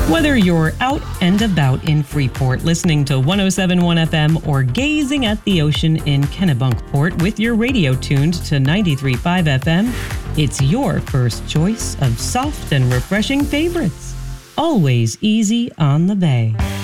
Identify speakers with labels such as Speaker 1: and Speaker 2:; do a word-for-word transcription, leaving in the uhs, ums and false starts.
Speaker 1: Whether you're out and about in Freeport listening to one oh seven point one F M or gazing at the ocean in Kennebunkport with your radio tuned to ninety-three point five F M, it's your first choice of soft and refreshing favorites. Always easy on the bay.